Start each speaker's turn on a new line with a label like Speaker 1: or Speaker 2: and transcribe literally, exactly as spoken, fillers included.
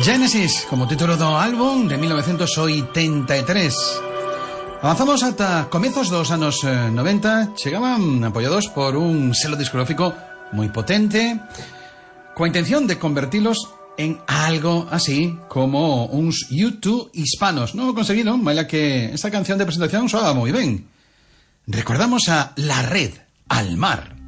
Speaker 1: Genesis, como título do álbum de mil novecientos oitenta e tres. Avanzamos ata comezos dos anos noventa. Chegaban apoyados por un selo discográfico moi potente, coa intención de convertilos en algo así como uns U dos hispanos. Non o conseguiron, vaya que esa canción de presentación soaba moi ben. Recordamos a La Red, Al Mar.